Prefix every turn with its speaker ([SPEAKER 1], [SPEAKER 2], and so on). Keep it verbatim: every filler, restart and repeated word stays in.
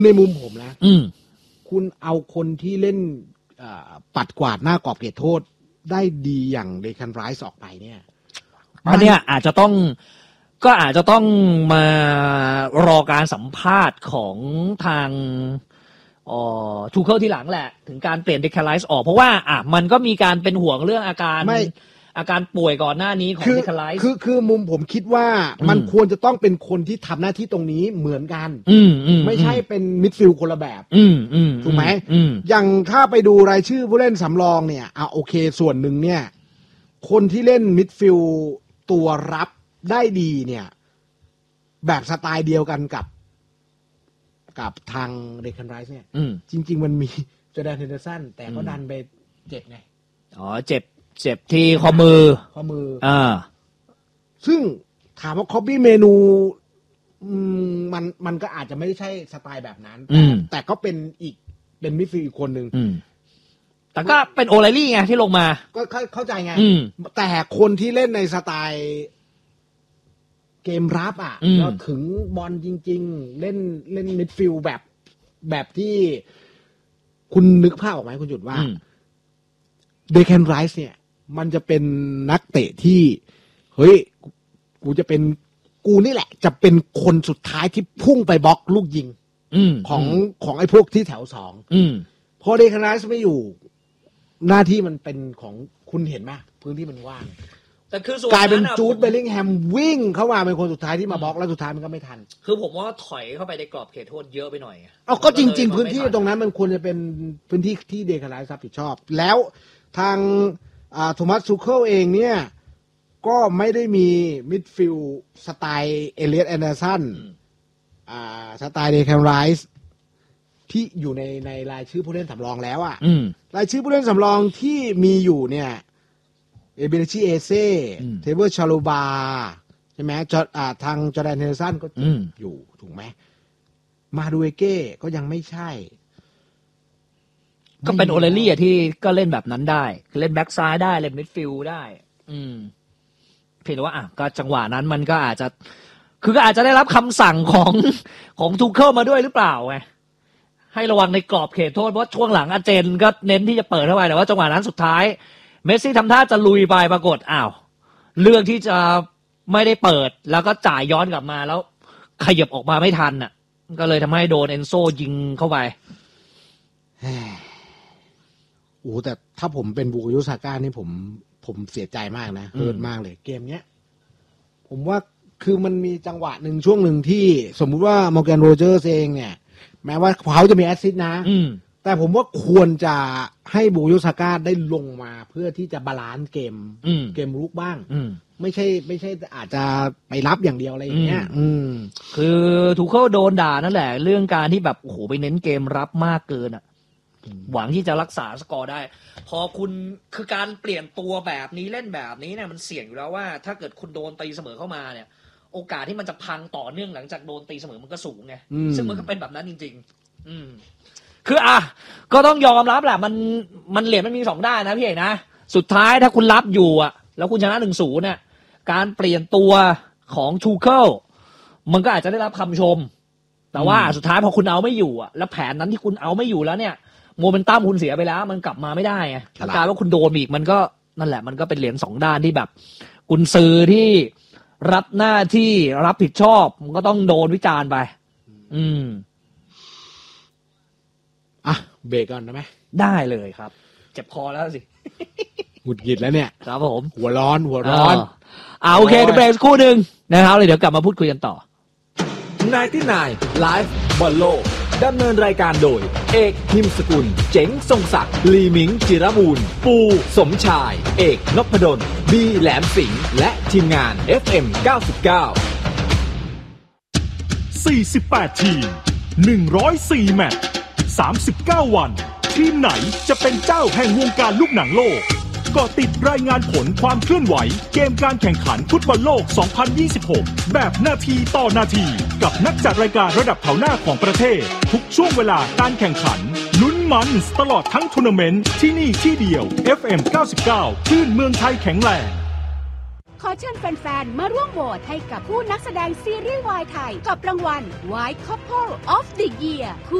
[SPEAKER 1] ในมุมผมนะ
[SPEAKER 2] อืม
[SPEAKER 1] คุณเอาคนที่เล่นปัดกวาดหน้ากรอบเขตโทษได้ดีอย่างเดคันไรส์ออกไปเนี่ย
[SPEAKER 2] อันเนี้ยอาจจะต้องก็อาจจะต้องมารอการสัมภาษณ์ของทางอ๋อทูเคิลที่หลังแหละถึงการเปลี่ยนเดคันไรส์ออกเพราะว่าอ่ะมันก็มีการเป็นห่วงเรื่องอาการอาการป่วยก่อนหน้านี้ของเดคันไรส์
[SPEAKER 1] คือคือมุมผมคิดว่ามันควรจะต้องเป็นคนที่ทำหน้าที่ตรงนี้เหมือนกันไม่ใช่เป็นมิดฟิลด์คนละแบบถูกไหมอย่างถ้าไปดูรายชื่อผู้เล่นสำรองเนี่ยอ่ะโอเคส่วนหนึ่งเนี่ยคนที่เล่นมิดฟิลด์ตัวรับได้ดีเนี่ยแบบสไตล์เดียวกันกับกับทางเดคันไรส์เนี่ยจริงๆมันมีจอร์แดนเฮนเดอร์สันแต่ก็ดันไปเจ็บไง
[SPEAKER 2] อ๋อเจ็บเจ็บที่ข้อมือ
[SPEAKER 1] ข้อมือ
[SPEAKER 2] อ่า
[SPEAKER 1] ซึ่งถามว่าคอปปี้เมนูมันมันก็อาจจะไม่ใช่สไตล์แบบนั้นแต่แต่ก็เป็นอีกเป็นมิดฟิลด์อีกคนหนึ่ง
[SPEAKER 2] แต่ก็เป็นโอไลลี่ไงที่ลงมา
[SPEAKER 1] ก็เข้าใจไงแต่คนที่เล่นในสไตล์เกมรับอ่ะแล้วถึงบอลจริงๆเล่นเล่นมิดฟิลด์แบบแบบที่คุณนึกภาพออกไหมคุณจุดว่าเดคันไรส์เนี่ยมันจะเป็นนักเตะที่เฮ้ยกูจะเป็นกูนี่แหละจะเป็นคนสุดท้ายที่พุ่งไปบล็อกลูกยิงของของไอ้พวกที่แถวสองพอเดคันไรส์ไม่อยู่หน้าที่มันเป็นของคุณเห็นไหมพื้นที่มันว่าง
[SPEAKER 2] แต่คือส่วน
[SPEAKER 1] กลายเป็นจูดเบลลิงแฮมวิ่งเข้ามาเป็นคนสุดท้ายที่มาบล็อกแล้วสุดท้ายมันก็ไม่ทัน
[SPEAKER 2] คือผมว่าถอยเข้าไปในกรอบเขตโทษเยอะไปหน่อย
[SPEAKER 1] เอาก็จริงๆพื้นที่ตรงนั้นมันควรจะเป็นพื้นที่ที่เดคันไรส์รับผิดชอบแล้วทางโทมัสซูเคิลเองเนี่ยก็ไม่ได้มีมิดฟิลด์สไตล์เอเลียตแอนเดอร์สันสไตล์เดคันไรส์ที่อยู่ในในรายชื่อผู้เล่นสำรองแล้วอ่ะรายชื่อผู้เล่นสำรองที่มีอยู่เนี่ยเอเบเรชิเอเซ่เทเบิลชาลูบาใช่ไหมจออ่าทางจอร์แดนเฮนเดอร์สันก็อยู่ถูกไหมมาดูเอเก้ก็ยังไม่ใช่
[SPEAKER 2] ก็เป็นโอเลลี่อ่ะที่ก็เล่นแบบนั้นได้เล่นแบ็กซ้ายได้เล่นมิดฟิลด์ได้อืมเพียงแต่ว่าอ่ะก็จังหวะนั้นมันก็อาจจะคือก็อาจจะได้รับคำสั่งของของทูเคิลมาด้วยหรือเปล่าไงให้ระวังในกรอบเขตโทษเพราะช่วงหลังอาเจนก็เน้นที่จะเปิดเข้าไปแต่ว่าจังหวะนั้นสุดท้ายเมสซี่ทำท่าจะลุยไปปรากฏอ้าวเรื่องที่จะไม่ได้เปิดแล้วก็จ่ายย้อนกลับมาแล้วขยับออกมาไม่ทันอ่ะก็เลยทำให้โดนเอนโซยิงเข้าไป
[SPEAKER 1] โอ้แต่ถ้าผมเป็นบูโกโยซาก้านี่ผมผมเสียใจมากนะเฮิร์ตมากเลยเกมเนี้ยผมว่าคือมันมีจังหวะหนึ่งช่วงหนึ่งที่สมมุติว่ามอร์แกนโรเจอร์สเองเนี่ยแม้ว่าเขาจะมีแอสซิสต์นะแต่ผมว่าควรจะให้บูโกโยซาก้าได้ลงมาเพื่อที่จะบาลานซ์เกมเกมรุกบ้างไม่ใช่ไม่ใช่อาจจะไปรับอย่างเดียวอะไรอย่างเงี้ย
[SPEAKER 2] คือทูเคิลโดนด่านั่นแหละเรื่องการที่แบบโอ้โหไปเน้นเกมรับมากเกินอ่ะหวังที่จะรักษาสกอร์ได้พอคุณคือการเปลี่ยนตัวแบบนี้เล่นแบบนี้เนี่ยมันเสี่ยงอยู่แล้วว่าถ้าเกิดคุณโดนตีเสมอเข้ามาเนี่ยโอกาสที่มันจะพังต่อเนื่องหลังจากโดนตีเสมอมันก็สูงไงซึ่งมันก็เป็นแบบนั้นจริงๆอืมคืออ่ะก็ต้องยอมรับแหละมันมันเหรียญมันมีสองด้านนะพี่เอกนะสุดท้ายถ้าคุณรับอยู่อ่ะแล้วคุณชนะ หนึ่งศูนย์ เนี่ยการเปลี่ยนตัวของทูเคิลมันก็อาจจะได้รับคำชมแต่ว่าสุดท้ายพอคุณเอาไม่อยู่อ่ะแล้วแผนนั้นที่คุณเอาไม่อยู่แล้วเนี่ยโมเมนตัมคุณเสียไปแล้วมันกลับมาไม่ได้ไงกลายว่าคุณโดนอีกมันก็นั่นแหละมันก็เป็นเหรียญสองด้านที่แบบกุนซือที่รับหน้าที่รับผิดชอบมันก็ต้องโดนวิจารณ์ไปอืม
[SPEAKER 1] อ่ะเบรกก่อนได้ไหม
[SPEAKER 2] ได้เลยครับเจ็บคอแล้วสิ
[SPEAKER 1] หงุดหงิดแล้วเนี่ย
[SPEAKER 2] ครับผม
[SPEAKER 1] หัวร้อนหัวร้อน
[SPEAKER 2] อ่าโอเคเดี๋ยวเบรกคู่หนึ่งนะครับเลยเดี๋ยวกลับมาพูดคุยกันต่อ
[SPEAKER 3] ไนน์ตี้ไนน์ Live บอลโลกดำเนินรายการโดยเอกหิมสกุลเจ๋งทรงศักดิ์ลีมิงจิรบูรณ์ปูสมชายเอกนพดลบีแหลมสิงห์และทีมงาน เอฟ เอ็ม เก้าสิบเก้า
[SPEAKER 4] สี่สิบแปดทีมหนึ่งร้อยสี่แมตช์สามสิบเก้าวันทีมไหนจะเป็นเจ้าแห่งวงการลูกหนังโลกก็ติดรายงานผลความเคลื่อนไหวเกมการแข่งขันฟุตบอลโลก สองพันยี่สิบหก แบบนาทีต่อนาทีกับนักจัดรายการระดับแถวหน้าของประเทศทุกช่วงเวลาการแข่งขันลุ้นมันตลอดทั้งทัวร์นาเมนต์ที่นี่ที่เดียว เอฟ เอ็ม เก้าสิบเก้า คลื่นเมืองไทยแข็งแรง
[SPEAKER 5] ขอเชิญแฟนๆ มาร่วมโหวตให้กับผู้นักแสดงซีรีส์วายไทยกับรางวัล White Couple of the Year